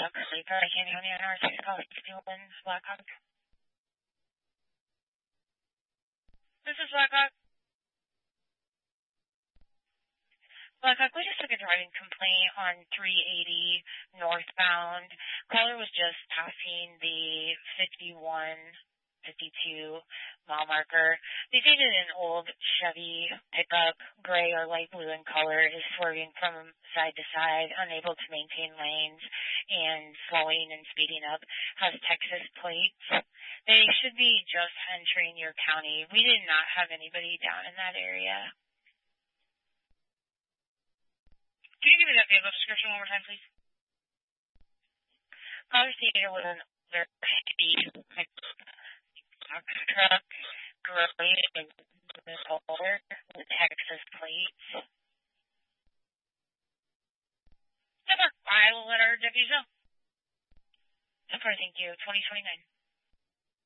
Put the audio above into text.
Sleeper, Candy County, NR6, College, 61, Blackhawk. This is Blackhawk. Blackhawk, we just took a driving complaint on 380 northbound. Caller was just passing the 52 mile marker. They stated an old Chevy pickup, gray or light blue in color, is swerving from side to side, unable to maintain lanes, and slowing and speeding up, has Texas plates. They should be just entering your county. We did not have anybody down in that area. Can you give me that vehicle description one more time, please? Caller stated it was an older truck, gray and color, with Texas plates. Never. I will let our deputies know. So far, thank you. 2029.